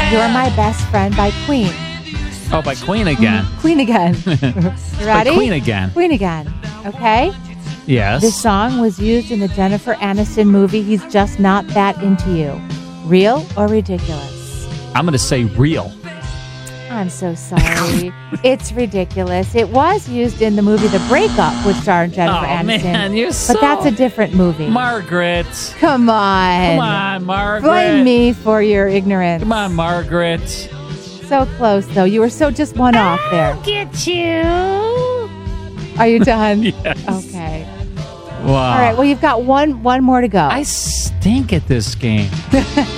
You're My Best Friend by Queen. Oh, by Queen again. Queen again. You ready? By Queen again. Queen again. Okay? Yes. This song was used in the Jennifer Aniston movie He's Just Not That Into You. Real or ridiculous? I'm going to say real. I'm so sorry. It's ridiculous. It was used in the movie The Breakup, which starred Jennifer Aniston. Man, you're so... But that's a different movie. Margaret. Come on. Come on, Margaret. Blame me for your ignorance. Come on, Margaret. So close, though. You were so just one off there. I'll get you. Are you done? Yes. Okay. Wow. All right. Well, you've got one more to go. I stink at this game.